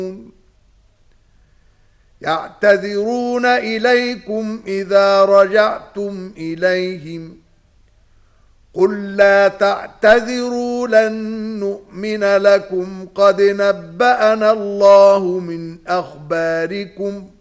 يعتذرون إليكم إذا رجعتم إليهم قل لا تعتذروا لن نؤمن لكم قد نبأنا الله من أخباركم